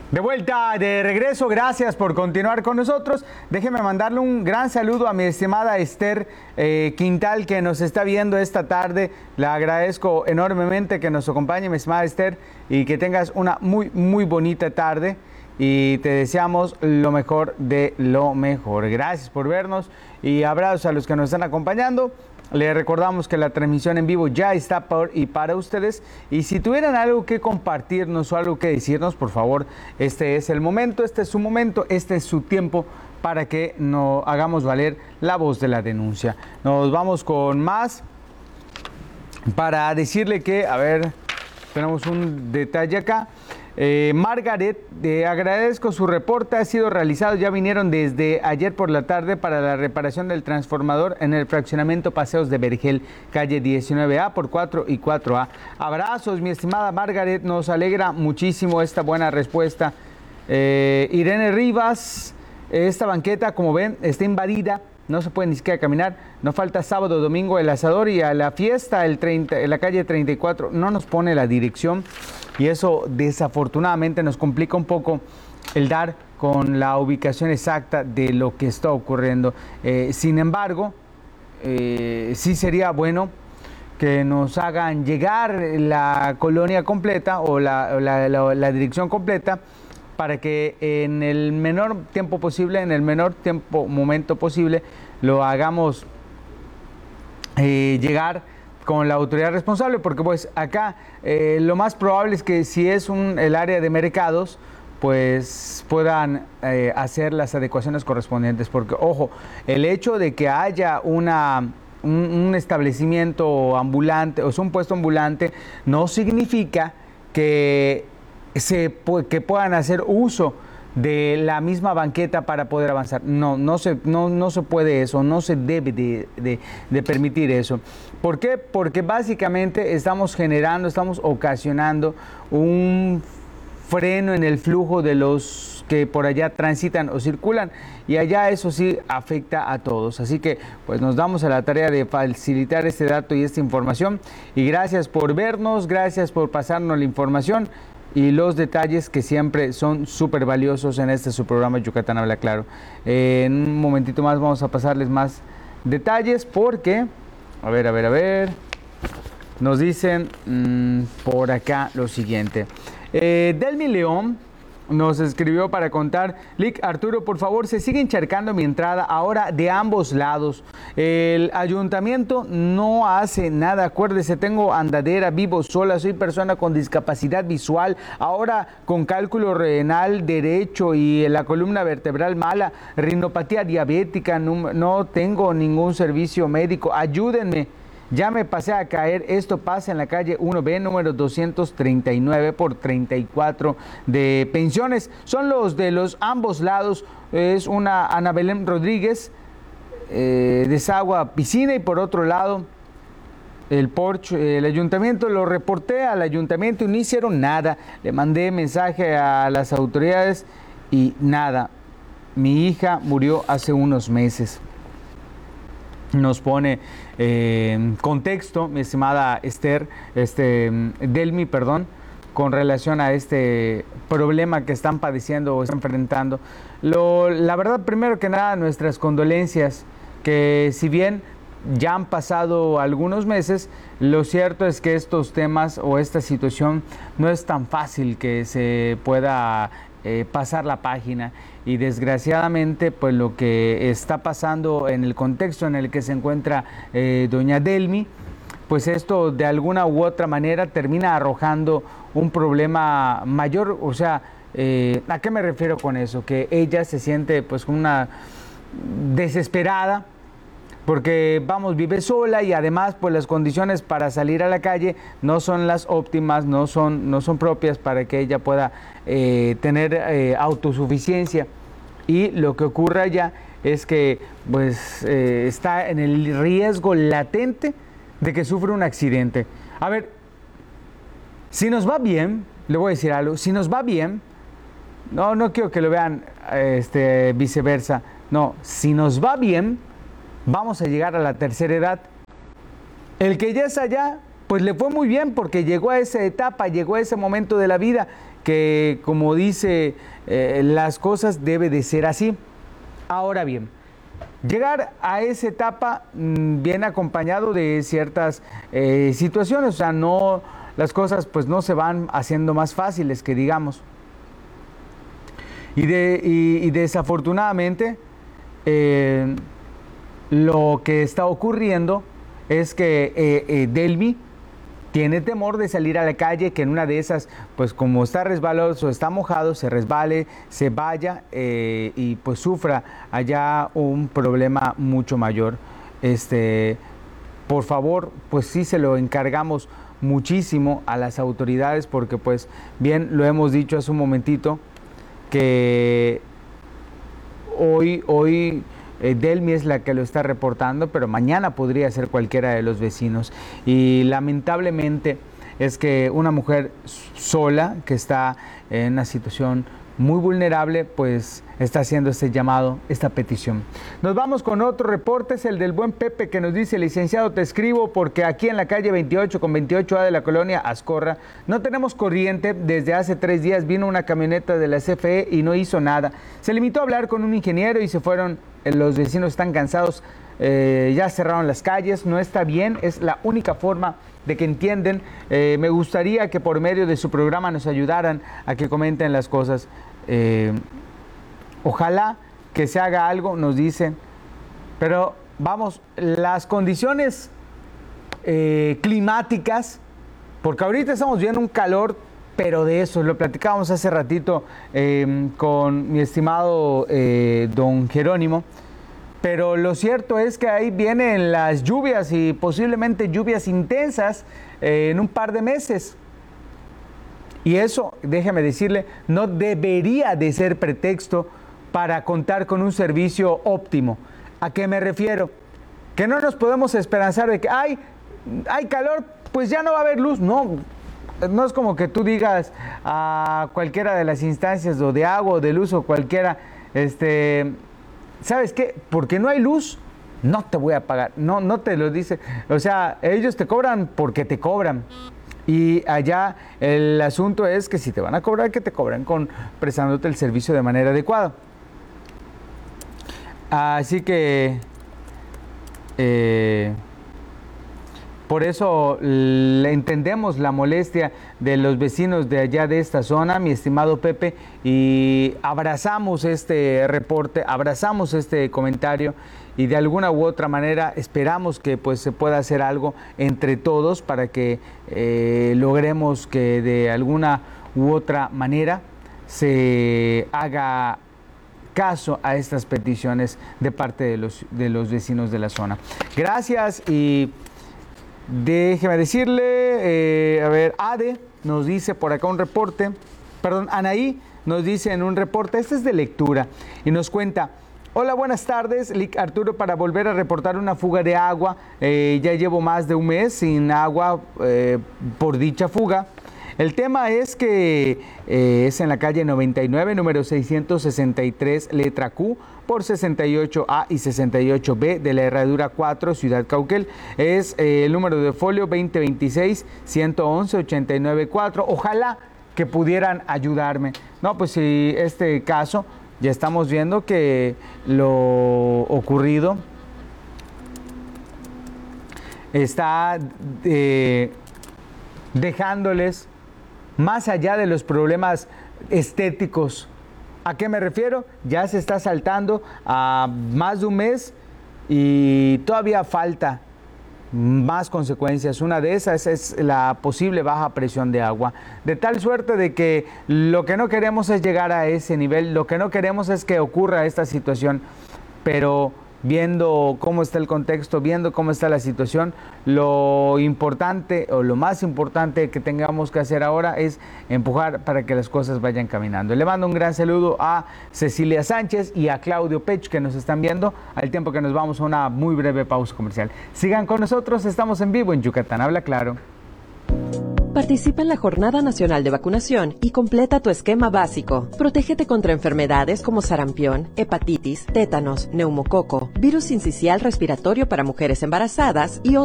De vuelta, de regreso, gracias por continuar con nosotros. Déjeme mandarle un gran saludo a mi estimada Esther Quintal, que nos está viendo esta tarde. Le agradezco enormemente que nos acompañe, mi estimada Esther, y que tengas una muy bonita tarde. Y te deseamos lo mejor de lo mejor. Gracias por vernos y abrazos a los que nos están acompañando. Les recordamos que la transmisión en vivo ya está por y para ustedes. Y si tuvieran algo que compartirnos o algo que decirnos, por favor, este es el momento, este es su momento, este es su tiempo para que nos hagamos valer la voz de la denuncia. Nos vamos con más para decirle que, a ver, tenemos un detalle acá. Margaret, agradezco su reporte, ha sido realizado, ya vinieron desde ayer por la tarde para la reparación del transformador en el fraccionamiento Paseos de Vergel, calle 19A por 4 y 4A. Abrazos, mi estimada Margaret, nos alegra muchísimo esta buena respuesta. Irene Rivas, esta banqueta, como ven, está invadida. No se puede ni siquiera caminar, no falta sábado, domingo el asador y a la fiesta en la calle 34 no nos pone la dirección y eso desafortunadamente nos complica un poco el dar con la ubicación exacta de lo que está ocurriendo. Sin embargo, sí sería bueno que nos hagan llegar la colonia completa o la dirección completa, para que en el menor tiempo posible, en el menor momento posible, lo hagamos llegar con la autoridad responsable, porque pues acá lo más probable es que si es el área de mercados, pues puedan hacer las adecuaciones correspondientes, porque ojo, el hecho de que haya un establecimiento ambulante o sea, un puesto ambulante, no significa que puedan hacer uso de la misma banqueta para poder avanzar. No se puede eso, no se debe de permitir eso. ¿Por qué? Porque básicamente estamos ocasionando un freno en el flujo de los que por allá transitan o circulan, y allá eso sí afecta a todos. Así que pues nos damos a la tarea de facilitar este dato y esta información, y gracias por vernos, gracias por pasarnos la información y los detalles que siempre son súper valiosos en su programa Yucatán Habla Claro. En un momentito más vamos a pasarles más detalles porque, a ver, nos dicen por acá lo siguiente. Delmi León nos escribió para contar: Lic, Arturo, por favor, se sigue encharcando mi entrada ahora de ambos lados. El ayuntamiento no hace nada. Acuérdese, tengo andadera, vivo sola, soy persona con discapacidad visual, ahora con cálculo renal derecho y la columna vertebral mala, rinopatía diabética, no tengo ningún servicio médico. Ayúdenme. Ya me pasé a caer. Esto pasa en la calle 1B, número 239 por 34 de Pensiones. Son los de los ambos lados. Es una Ana Belén Rodríguez, desagua piscina, y por otro lado el porche. El ayuntamiento, lo reporté al ayuntamiento y no hicieron nada. Le mandé mensaje a las autoridades y nada. Mi hija murió hace unos meses. Nos pone contexto, mi estimada Esther, Delmi, perdón, con relación a este problema que están padeciendo o están enfrentando. La verdad, primero que nada, nuestras condolencias, que si bien ya han pasado algunos meses, lo cierto es que estos temas o esta situación no es tan fácil que se pueda pasar la página, y desgraciadamente pues lo que está pasando en el contexto en el que se encuentra doña Delmi, pues esto de alguna u otra manera termina arrojando un problema mayor. O sea, ¿a qué me refiero con eso? Que ella se siente pues una desesperada porque vive sola, y además pues las condiciones para salir a la calle no son las óptimas, no son propias para que ella pueda tener autosuficiencia. Y lo que ocurre allá es que pues está en el riesgo latente de que sufra un accidente. A ver, si nos va bien, le voy a decir algo, si nos va bien, no quiero que lo vean viceversa, no, si nos va bien, vamos a llegar a la tercera edad. El que ya es allá, pues le fue muy bien porque llegó a esa etapa, llegó a ese momento de la vida que, como dice, las cosas debe de ser así. Ahora bien, llegar a esa etapa viene acompañado de ciertas situaciones, o sea, no, las cosas pues no se van haciendo más fáciles, que digamos. Y desafortunadamente, lo que está ocurriendo es que Delmi tiene temor de salir a la calle, que en una de esas, pues como está resbaloso, está mojado, se resbale, se vaya y pues sufra allá un problema mucho mayor. Por favor, pues sí se lo encargamos muchísimo a las autoridades, porque pues bien lo hemos dicho hace un momentito, que hoy Delmi es la que lo está reportando, pero mañana podría ser cualquiera de los vecinos. Y lamentablemente es que una mujer sola, que está en una situación muy vulnerable, pues está haciendo este llamado, esta petición. Nos vamos con otro reporte, es el del buen Pepe, que nos dice: licenciado, te escribo porque aquí en la calle 28 con 28A de la colonia Azcorra no tenemos corriente. Desde hace 3 días vino una camioneta de la CFE y no hizo nada. Se limitó a hablar con un ingeniero y se fueron. Los vecinos están cansados, ya cerraron las calles, no está bien, es la única forma de que entienden. Me gustaría que por medio de su programa nos ayudaran a que comenten las cosas. Ojalá que se haga algo, nos dicen, pero vamos, las condiciones climáticas, porque ahorita estamos viendo un calor, pero de eso, lo platicábamos hace ratito con mi estimado don Jerónimo, pero lo cierto es que ahí vienen las lluvias y posiblemente lluvias intensas en un par de meses. Y eso, déjeme decirle, no debería de ser pretexto para contar con un servicio óptimo. ¿A qué me refiero? Que no nos podemos esperanzar de que hay calor, pues ya no va a haber luz. No es como que tú digas a cualquiera de las instancias o de agua o de luz o cualquiera, ¿sabes qué? Porque no hay luz, no te voy a pagar. No te lo dice. O sea, ellos te cobran porque te cobran. Y allá el asunto es que si te van a cobrar, que te cobren prestándote el servicio de manera adecuada. Así que por eso le entendemos la molestia de los vecinos de allá de esta zona, mi estimado Pepe, y abrazamos este reporte, abrazamos este comentario, y de alguna u otra manera esperamos que pues se pueda hacer algo entre todos para que logremos que de alguna u otra manera se haga caso a estas peticiones de parte de los vecinos de la zona. Gracias. Y déjeme decirle, Ade nos dice por acá un reporte, Anaí nos dice en un reporte, este es de lectura, y nos cuenta: hola, buenas tardes, Arturo, para volver a reportar una fuga de agua. Ya llevo más de un mes sin agua por dicha fuga. El tema es que es en la calle 99, número 663, letra Q, por 68A y 68B de la Herradura 4, Ciudad Cauquel. Es el número de folio 2026-111-894. Ojalá que pudieran ayudarme. No, pues si este caso, ya estamos viendo que lo ocurrido está dejándoles más allá de los problemas estéticos. ¿A qué me refiero? Ya se está saltando a más de un mes y todavía falta más consecuencias. Una de esas es la posible baja presión de agua, de tal suerte de que lo que no queremos es llegar a ese nivel, lo que no queremos es que ocurra esta situación, pero viendo cómo está el contexto, viendo cómo está la situación, lo importante o lo más importante que tengamos que hacer ahora es empujar para que las cosas vayan caminando. Le mando un gran saludo a Cecilia Sánchez y a Claudio Pech, que nos están viendo, al tiempo que nos vamos a una muy breve pausa comercial. Sigan con nosotros, estamos en vivo en Yucatán Habla Claro. Participa en la Jornada Nacional de Vacunación y completa tu esquema básico. Protégete contra enfermedades como sarampión, hepatitis, tétanos, neumococo, virus sincicial respiratorio para mujeres embarazadas y otros.